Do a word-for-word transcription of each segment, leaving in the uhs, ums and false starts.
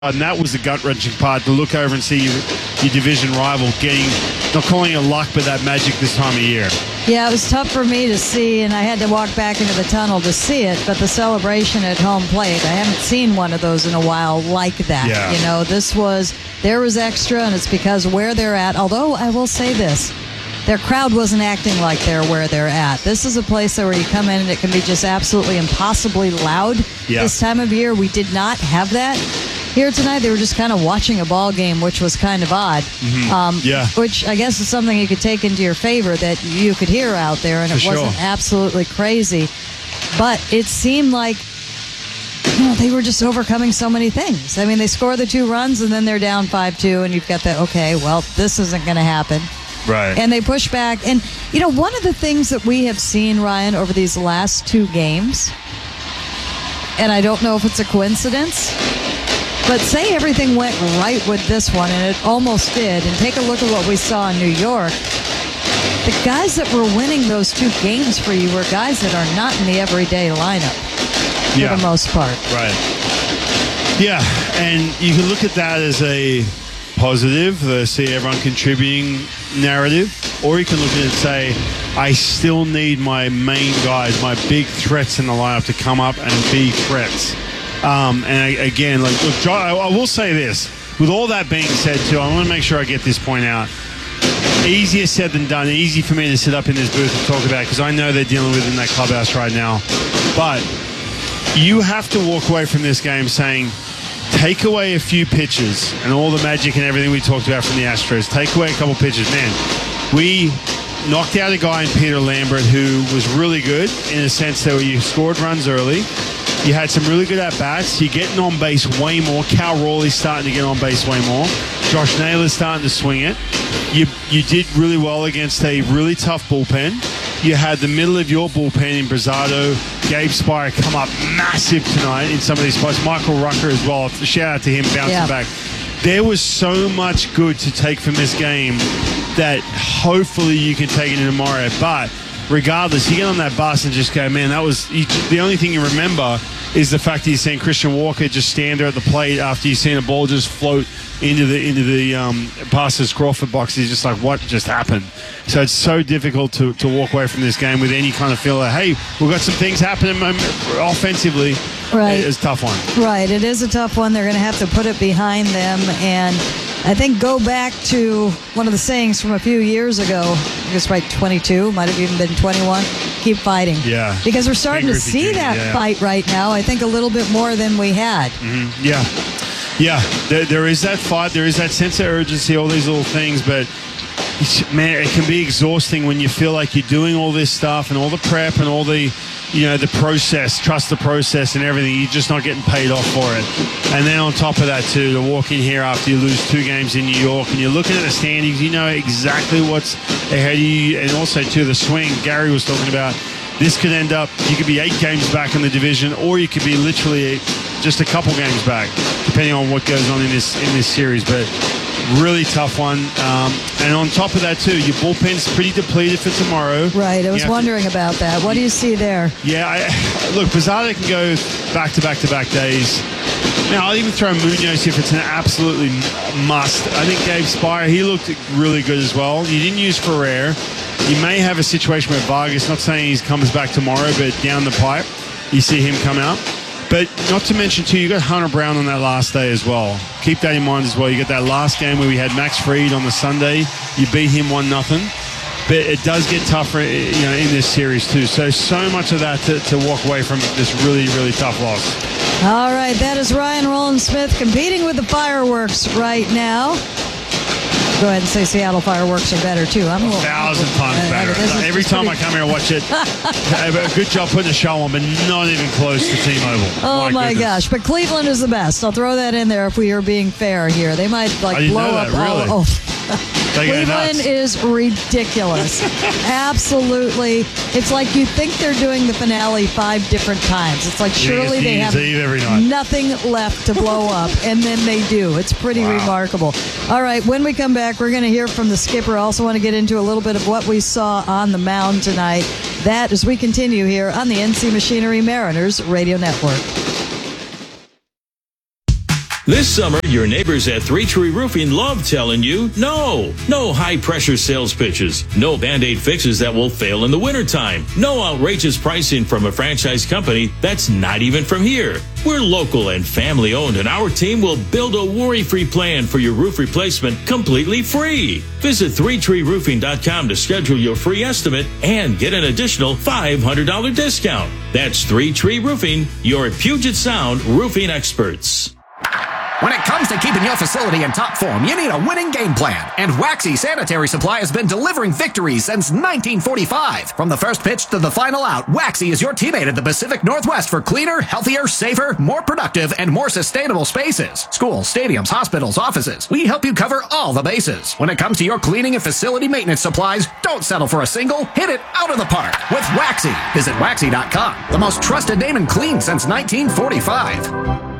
And that was the gut-wrenching part, to look over and see your, your division rival getting, not calling it luck, but that magic this time of year. Yeah, it was tough for me to see, and I had to walk back into the tunnel to see it, but the celebration at home plate, I haven't seen one of those in a while like that. Yeah. You know, this was, there was extra, and it's because where they're at, although I will say this, their crowd wasn't acting like they're where they're at. This is a place where you come in and it can be just absolutely impossibly loud. Yeah. This time of year, we did not have that. Here tonight, they were just kind of watching a ball game, which was kind of odd. Mm-hmm. Um, yeah. Which I guess is something you could take into your favor that you could hear out there, and For it wasn't sure. absolutely crazy. But it seemed like, you know, they were just overcoming so many things. I mean, they score the two runs, and then they're down five two, and you've got that, okay, well, this isn't going to happen. Right. And they push back. And, you know, one of the things that we have seen, Ryan, over these last two games, and I don't know if it's a coincidence, but say everything went right with this one, and it almost did, and take a look at what we saw in New York. The guys that were winning those two games for you were guys that are not in the everyday lineup for Yeah. the most part. Right. Yeah, and you can look at that as a positive, the see everyone contributing narrative, or you can look at it and say, I still need my main guys, my big threats in the lineup to come up and be threats. Um, and I, again, like, look, Jo- I, I will say this. With all that being said, too, I want to make sure I get this point out. Easier said than done. Easy for me to sit up in this booth and talk about, because I know they're dealing with it in that clubhouse right now. But you have to walk away from this game saying, take away a few pitches and all the magic and everything we talked about from the Astros. Take away a couple pitches. Man, we knocked out a guy in Peter Lambert who was really good in a sense that you scored runs early. You had some really good at-bats. You're getting on base way more. Cal Rawley's starting to get on base way more. Josh Naylor's starting to swing it. You you did really well against a really tough bullpen. You had the middle of your bullpen in Brazado, Gabe Spire come up massive tonight in some of these spots. Michael Rucker as well. Shout out to him bouncing Yeah. back. There was so much good to take from this game that hopefully you can take it in tomorrow. But regardless, you get on that bus and just go, man, that was you, the only thing you remember is the fact that you've seen Christian Walker just stand there at the plate after you've seen a ball just float into the into the um, past his Crawford box. He's just like, what just happened? So it's so difficult to, to walk away from this game with any kind of feel that, hey, we've got some things happening offensively. Right. It's a tough one. Right. It is a tough one. They're going to have to put it behind them. And I think go back to one of the sayings from a few years ago. I think it's right, twenty-two, might have even been twenty-one. Keep fighting. Yeah. Because we're starting Ken to Griffey see Junior, that yeah. fight right now, I think a little bit more than we had. Mm-hmm. Yeah. Yeah. There, there is that fight. There is that sense of urgency, all these little things. But, it's, man, it can be exhausting when you feel like you're doing all this stuff and all the prep and all the, you know, the process, trust the process and everything. You're just not getting paid off for it. And then on top of that, too, to walk in here after you lose two games in New York and you're looking at the standings, you know exactly what's ahead of you. And also, too, the swing Gary was talking about. This could end up, you could be eight games back in the division, or you could be literally just a couple games back, depending on what goes on in this in this series. But really tough one. Um, and on top of that, too, your bullpen's pretty depleted for tomorrow. Right. I You was have to- wondering about that. What do you see there? Yeah, I, look, Posada can go back to back to back days. Now, I'll even throw Munoz if it's an absolutely must. I think Gabe Spire, he looked really good as well. You didn't use Ferrer. You may have a situation where Vargas, not saying he comes back tomorrow, but down the pipe, you see him come out. But not to mention, too, you got Hunter Brown on that last day as well. Keep that in mind as well. You got that last game where we had Max Fried on the Sunday. You beat him one nothing. But it does get tougher, you know, in this series, too. So, so much of that to, to walk away from this really, really tough loss. All right. That is Ryan Rowland-Smith competing with the fireworks right now. Go ahead and say Seattle fireworks are better, too. I'm a little, Thousand times uh, better. this is- Every it's time I pretty- come here and watch it, a good job putting a show on, but not even close to T-Mobile. Oh, my, goodness. gosh. But Cleveland is the best. I'll throw that in there if we are being fair here. They might, like, I didn't blow know that, up all... really. Oh. They go Cleveland nuts. is ridiculous. Absolutely. It's like you think they're doing the finale five different times. It's like Yeah, surely it's they New have Year's Eve every night. nothing left to blow up, and then they do. It's pretty Wow. remarkable. All right, when we come back, we're going to hear from the skipper. I also want to get into a little bit of what we saw on the mound tonight. That as we continue here on the N C Machinery Mariners Radio Network. This summer, your neighbors at Three Tree Roofing love telling you no. No high-pressure sales pitches. No Band-Aid fixes that will fail in the wintertime. No outrageous pricing from a franchise company that's not even from here. We're local and family-owned, and our team will build a worry-free plan for your roof replacement completely free. Visit three tree roofing dot com to schedule your free estimate and get an additional five hundred dollars discount. That's Three Tree Roofing, your Puget Sound roofing experts. When it comes to keeping your facility in top form, you need a winning game plan. And Waxy Sanitary Supply has been delivering victories since nineteen forty-five. From the first pitch to the final out, Waxy is your teammate at the Pacific Northwest for cleaner, healthier, safer, more productive, and more sustainable spaces. Schools, stadiums, hospitals, offices. We help you cover all the bases. When it comes to your cleaning and facility maintenance supplies, don't settle for a single. Hit it out of the park with Waxy. Visit waxy dot com, the most trusted name in clean since nineteen forty-five.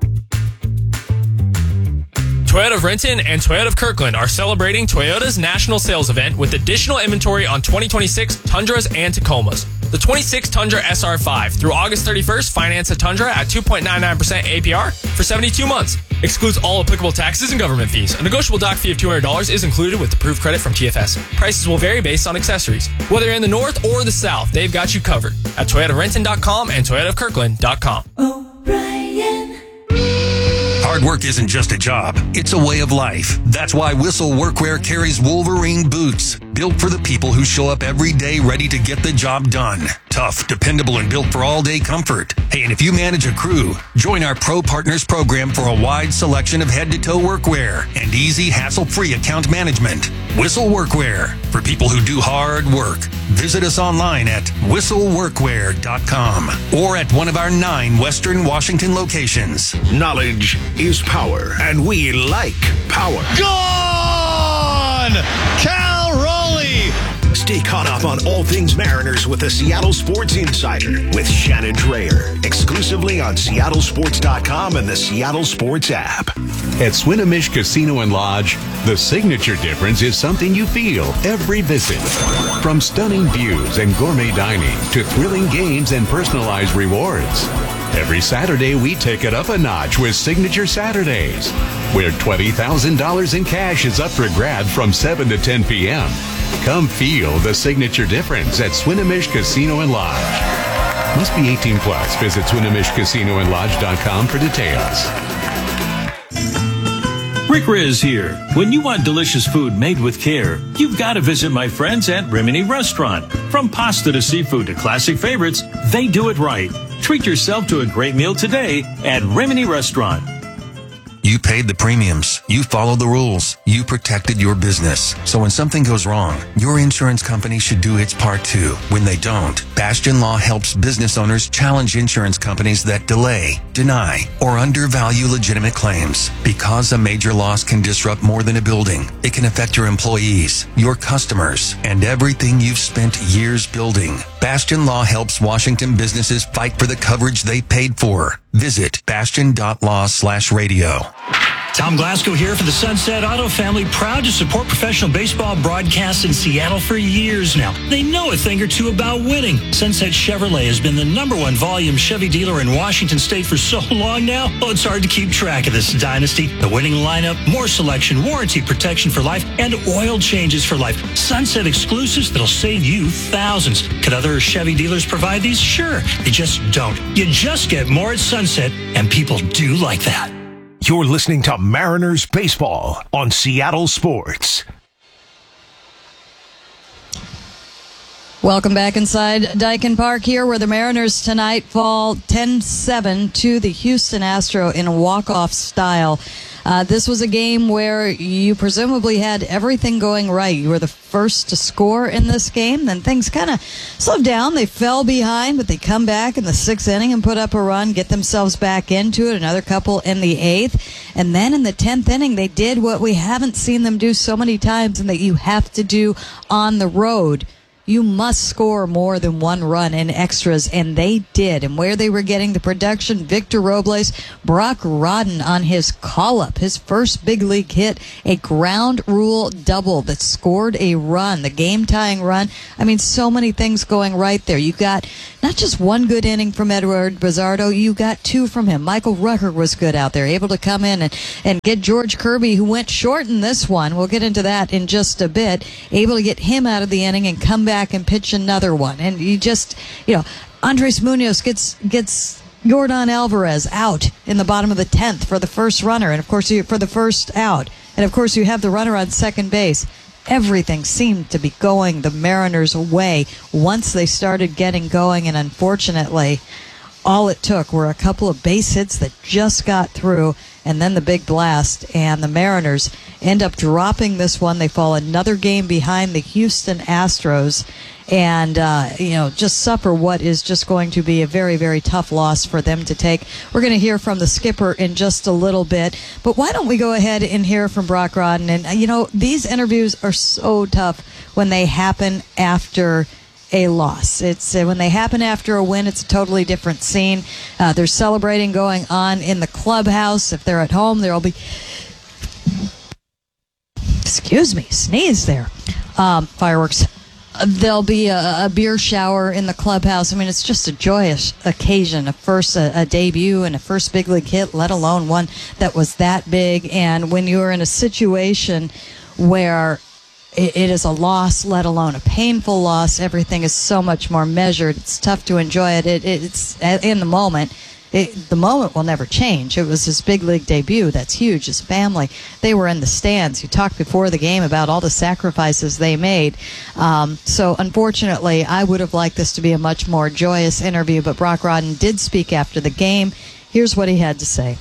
Toyota of Renton and Toyota of Kirkland are celebrating Toyota's national sales event with additional inventory on twenty twenty-six Tundras and Tacomas. The twenty-six Tundra S R five through August thirty-first, finance a Tundra at two point nine nine percent A P R for seventy-two months. Excludes all applicable taxes and government fees. A negotiable doc fee of two hundred dollars is included with approved credit from T F S. Prices will vary based on accessories. Whether you're in the north or the south, they've got you covered at Toyota Renton dot com and Toyota of Kirkland dot com. O'Brien. Hard work isn't just a job, it's a way of life. That's why Whistle Workwear carries Wolverine boots, built for the people who show up every day ready to get the job done. Tough, dependable, and built for all-day comfort. Hey, and if you manage a crew, join our Pro Partners program for a wide selection of head-to-toe workwear and easy, hassle-free account management. Whistle Workwear, for people who do hard work. Visit us online at whistle workwear dot com or at one of our nine Western Washington locations. Knowledge is power, and we like power. Gone! Cal Raleigh! Stay caught up on all things Mariners with the Seattle Sports Insider with Shannon Drayer, exclusively on seattle sports dot com and the Seattle Sports app. At Swinomish Casino and Lodge, the signature difference is something you feel every visit. From stunning views and gourmet dining to thrilling games and personalized rewards. Every Saturday, we take it up a notch with Signature Saturdays, where twenty thousand dollars in cash is up for grab from seven to ten p.m. Come feel the signature difference at Swinomish Casino and Lodge. Must be eighteen plus. Visit Swinomish Casino and Lodge dot com for details. Rick Riz here. When you want delicious food made with care, you've got to visit my friends at Rimini Restaurant. From pasta to seafood to classic favorites, they do it right. Treat yourself to a great meal today at Rimini Restaurant. You paid the premiums. You followed the rules. You protected your business. So when something goes wrong, your insurance company should do its part too. When they don't, Bastion Law helps business owners challenge insurance companies that delay, deny, or undervalue legitimate claims. Because a major loss can disrupt more than a building, it can affect your employees, your customers, and everything you've spent years building. Bastion Law helps Washington businesses fight for the coverage they paid for. Visit bastion dot law slash radio. Tom Glasgow here for the Sunset Auto family, proud to support professional baseball broadcasts in Seattle for years now. They know a thing or two about winning. Sunset Chevrolet has been the number one volume Chevy dealer in Washington State for so long now, oh, it's hard to keep track of this dynasty. The winning lineup, more selection, warranty protection for life, and oil changes for life. Sunset exclusives that'll save you thousands. Could other Chevy dealers provide these? Sure, they just don't. You just get more at Sunset, and people do like that. You're listening to Mariners Baseball on Seattle Sports. Welcome back inside Daikin Park here, where the Mariners tonight fall ten seven to the Houston Astros in a walk-off style. Uh, this was a game where you presumably had everything going right. You were the first to score in this game. Then things kind of slowed down. They fell behind, but they come back in the sixth inning and put up a run, get themselves back into it, another couple in the eighth. And then in the tenth inning, they did what we haven't seen them do so many times and that you have to do on the road. you must score more than one run in extras, and they did. And where they were getting the production, Victor Robles, Brock Rodden on his call-up, his first big league hit, a ground rule double that scored a run, the game-tying run. I mean, so many things going right there. You got not just one good inning from Edward Bizzardo, you got two from him. Michael Rucker was good out there, able to come in and, and get George Kirby, who went short in this one. We'll get into that in just a bit. Able to get him out of the inning and come back and pitch another one. And you just, you know, Andres Munoz gets gets Yordan Alvarez out in the bottom of the tenth for the first runner, and of course you, for the first out. And of course you have the runner on second base. Everything seemed to be going the Mariners' way once they started getting going, and unfortunately, all it took were a couple of base hits that just got through, and then the big blast, and the Mariners end up dropping this one. They fall another game behind the Houston Astros, and uh, you know, just suffer what is just going to be a very, very tough loss for them to take. We're going to hear from the skipper in just a little bit, but why don't we go ahead and hear from Brock Rodden? And uh, you know, these interviews are so tough when they happen after a loss. It's uh, when they happen after a win, it's a totally different scene. Uh, there's celebrating going on in the clubhouse. If they're at home, there'll be, excuse me, sneeze there, um, fireworks. Uh, there'll be a, a beer shower in the clubhouse. I mean, it's just a joyous occasion. A first a, a debut and a first big league hit, let alone one that was that big. And when you're in a situation where it is a loss, let alone a painful loss, everything is so much more measured. It's tough to enjoy it. it it's in the moment. It, the moment will never change. It was his big league debut. That's huge. His family, they were in the stands. You talked before the game about all the sacrifices they made. Um, so unfortunately, I would have liked this to be a much more joyous interview, but Brock Rodden did speak after the game. Here's what he had to say.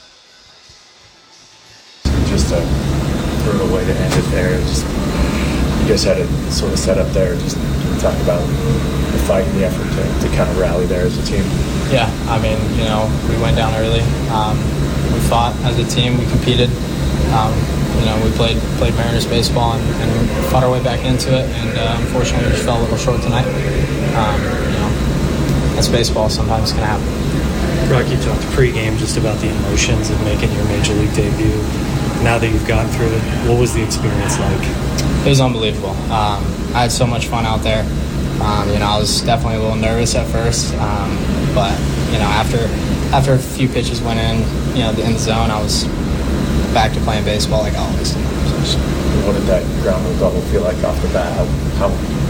Just a brutal way to end it there. Just, you guys had it sort of set up there. Just talk about the fight and the effort to, to kind of rally there as a team. Yeah, I mean, you know, we went down early. Um, we fought as a team. We competed. Um, you know, we played played Mariners baseball and, and fought our way back into it. And uh, unfortunately, we just fell a little short tonight. Um, you know, that's baseball. Sometimes it's going to happen. Brock, you talked pregame just about the emotions of making your major league debut. Now that you've gotten through it, what was the experience like? It was unbelievable. Um, I had so much fun out there. Um, you know, I was definitely a little nervous at first, um, but you know, after after a few pitches went in, you know, in the zone, I was back to playing baseball like always. What did that ground rule double feel like off the bat? How, how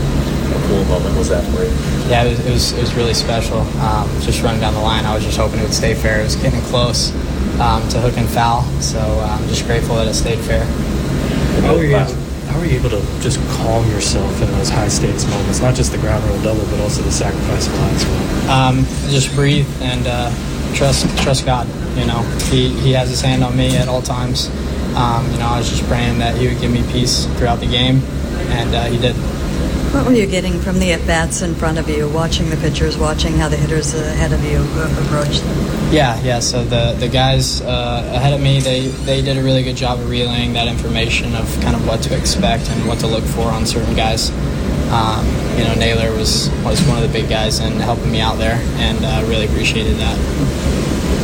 a cool moment was that for you? Yeah, it was it was, it was really special. Um, just running down the line, I was just hoping it would stay fair. It was getting close um, to hook and foul, so I'm um, just grateful that it stayed fair. How were you? How are you able to just calm yourself in those high-stakes moments? Not just the ground rule double, but also the sacrifice fly as well. Um, just breathe and uh, trust trust God. You know, he, he has his hand on me at all times. Um, you know, I was just praying that he would give me peace throughout the game, and uh, he did. What were you getting from the at-bats in front of you, watching the pitchers, watching how the hitters ahead of you approached them? Yeah, yeah. So the the guys uh, ahead of me, they, they did a really good job of relaying that information of kind of what to expect and what to look for on certain guys. Um, you know, Naylor was, was one of the big guys and helping me out there, and I uh, really appreciated that.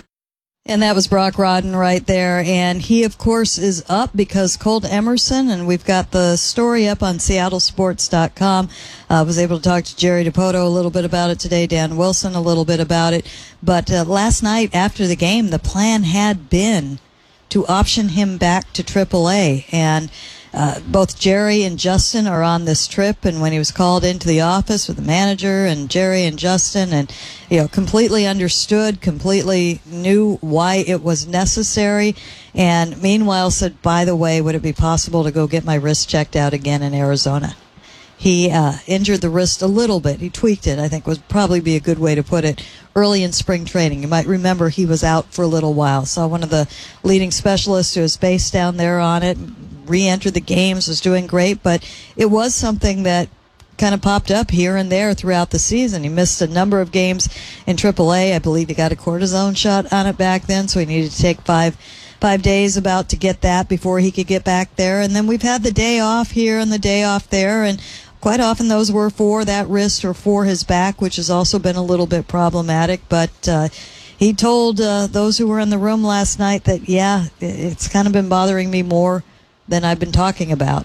And that was Brock Rodden right there. And he, of course, is up because Colt Emerson, and we've got the story up on Seattle Sports dot com. I uh, was able to talk to Jerry DiPoto a little bit about it today, Dan Wilson a little bit about it. But uh, last night after the game, the plan had been to option him back to triple A. And uh, both Jerry and Justin are on this trip, and when he was called into the office with the manager and Jerry and Justin, and you know, completely understood, completely knew why it was necessary, and meanwhile said, by the way, would it be possible to go get my wrist checked out again in Arizona? He uh, injured the wrist a little bit. He tweaked it, I think would probably be a good way to put it, early in spring training. You might remember he was out for a little while. Saw one of the leading specialists who was based down there on it, re-entered the games, was doing great, but it was something that kind of popped up here and there throughout the season. He missed a number of games in triple A. I believe he got a cortisone shot on it back then, so he needed to take five five days about to get that before he could get back there. And then we've had the day off here and the day off there, and quite often those were for that wrist or for his back, which has also been a little bit problematic. But uh, he told uh, those who were in the room last night that, yeah, it's kind of been bothering me more than I've been talking about.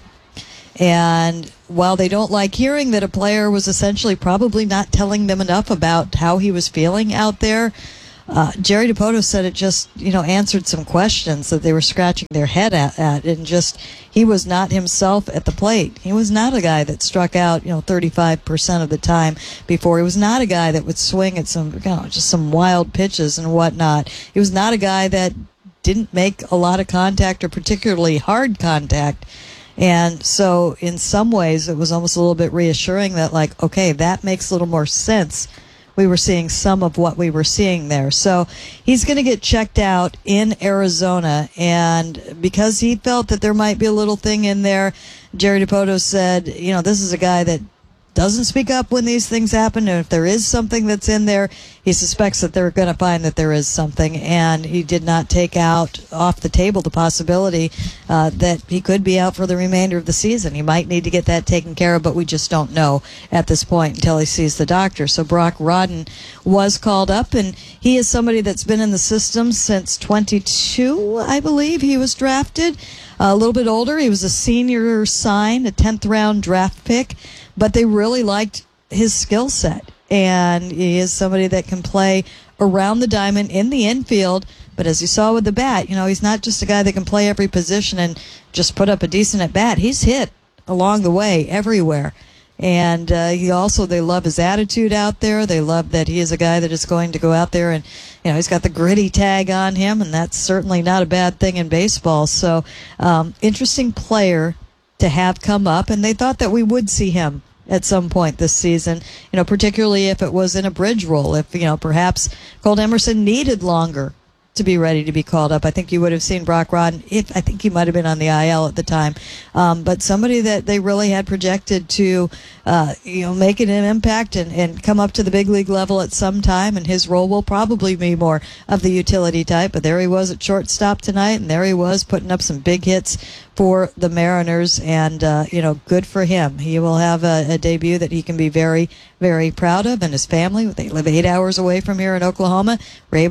And while they don't like hearing that a player was essentially probably not telling them enough about how he was feeling out there, uh, Jerry Dipoto said it just, you know, answered some questions that they were scratching their head at, at. And just, he was not himself at the plate. He was not a guy that struck out, you know, thirty-five percent of the time before. He was not a guy that would swing at some, you know, just some wild pitches and whatnot. He was not a guy that didn't make a lot of contact or particularly hard contact. And so in some ways it was almost a little bit reassuring that, like, okay, that makes a little more sense. We were seeing some of what we were seeing there. So he's going to get checked out in Arizona. And because he felt that there might be a little thing in there, Jerry Dipoto said, you know, this is a guy that doesn't speak up when these things happen, and if there is something that's in there, he suspects that they're going to find that there is something, and he did not take out off the table the possibility uh, that he could be out for the remainder of the season. He might need to get that taken care of, but we just don't know at this point until he sees the doctor. So Brock Rodden was called up, and he is somebody that's been in the system since twenty-two, I believe he was drafted. Uh, a little bit older. He was a senior sign, a tenth round draft pick, but they really liked his skill set. And he is somebody that can play around the diamond in the infield. But as you saw with the bat, you know, he's not just a guy that can play every position and just put up a decent at bat. He's hit along the way everywhere. And uh, he also, they love his attitude out there. They love that he is a guy that is going to go out there and, you know, he's got the gritty tag on him, and that's certainly not a bad thing in baseball. So, um, interesting player to have come up, and they thought that we would see him at some point this season, you know, particularly if it was in a bridge role, if, you know, perhaps Colt Emerson needed longer to be ready to be called up. I think you would have seen Brock Rodden, if I think he might have been on the I L at the time, um, but somebody that they really had projected to, uh, you know, make an impact and, and come up to the big league level at some time, and his role will probably be more of the utility type. But there he was at shortstop tonight, and there he was putting up some big hits for the Mariners, and uh, you know, good for him. He will have a, a debut that he can be very, very proud of, and his family. They live eight hours away from here in Oklahoma. We're able